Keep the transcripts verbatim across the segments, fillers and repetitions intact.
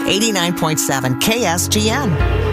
eighty-nine point seven K S G N.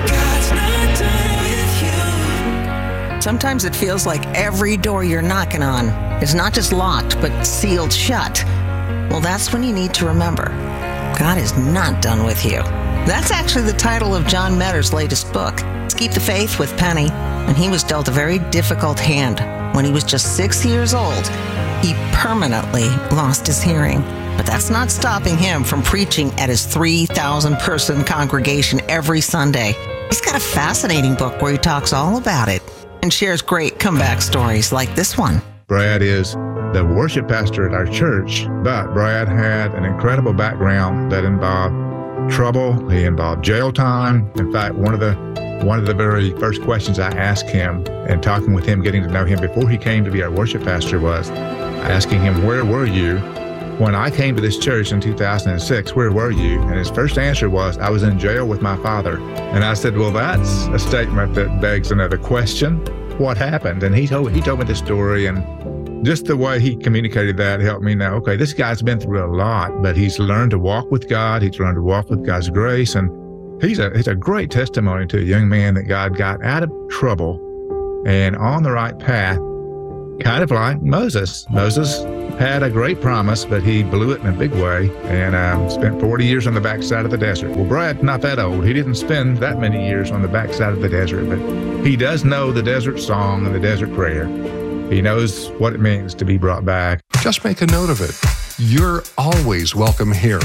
Sometimes it feels like every door you're knocking on is not just locked, but sealed shut. Well, that's when you need to remember, God is not done with you. That's actually the title of John Metter's latest book, Keep the Faith with Penny. And he was dealt a very difficult hand. When he was just six years old, he permanently lost his hearing. But that's not stopping him from preaching at his three thousand person congregation every Sunday. He's got a fascinating book where he talks all about it and shares great comeback stories like this one. Brad is the worship pastor at our church, but Brad had an incredible background that involved trouble. He involved jail time. In fact, one of the one of the very first questions I asked him, and talking with him, getting to know him before he came to be our worship pastor, was asking him, where were you when I came to this church in two thousand six? Where were you? And his first answer was, I was in jail with my father. And I said, well, that's a statement that begs another question. What happened? And he told he told me the story, and just the way he communicated that helped me know, okay, this guy's been through a lot, but he's learned to walk with God. He's learned to walk with God's grace. And he's a, it's a great testimony to a young man that God got out of trouble and on the right path, kind of like Moses. Moses had a great promise, but he blew it in a big way and um, spent forty years on the backside of the desert. Well, Brad's not that old. He didn't spend that many years on the backside of the desert, but he does know the desert song and the desert prayer. He knows what it means to be brought back. Just make a note of it. You're always welcome here.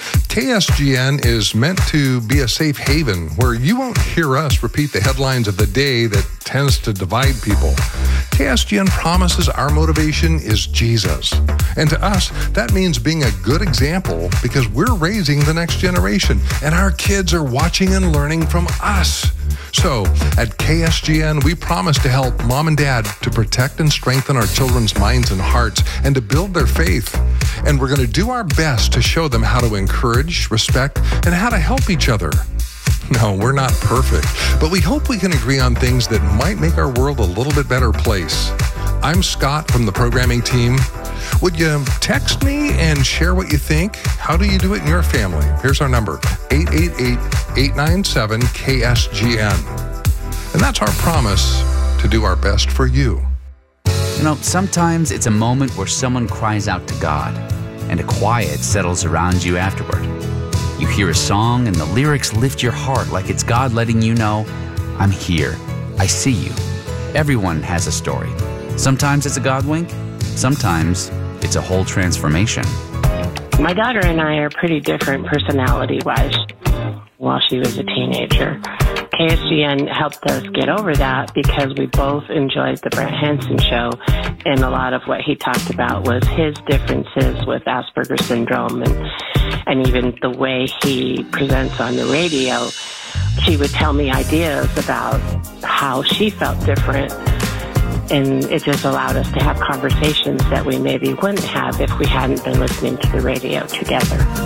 K S G N is meant to be a safe haven where you won't hear us repeat the headlines of the day that tends to divide people. K S G N promises our motivation is Jesus. And to us, that means being a good example because we're raising the next generation and our kids are watching and learning from us. So at K S G N, we promise to help mom and dad to protect and strengthen our children's minds and hearts and to build their faith. And we're going to do our best to show them how to encourage, respect, and how to help each other. No, we're not perfect, but we hope we can agree on things that might make our world a little bit better place. I'm Scott from the programming team. Would you text me and share what you think? How do you do it in your family? Here's our number, eight eight eight, eight nine seven, K S G N. And that's our promise to do our best for you. You know, sometimes it's a moment where someone cries out to God, and a quiet settles around you afterward. You hear a song, and the lyrics lift your heart like it's God letting you know, I'm here. I see you. Everyone has a story. Sometimes it's a God wink. Sometimes it's a whole transformation. My daughter and I are pretty different personality-wise while she was a teenager. K S G N helped us get over that because we both enjoyed the Brent Hansen show, and a lot of what he talked about was his differences with Asperger's syndrome, and, and even the way he presents on the radio. She would tell me ideas about how she felt different, and it just allowed us to have conversations that we maybe wouldn't have if we hadn't been listening to the radio together.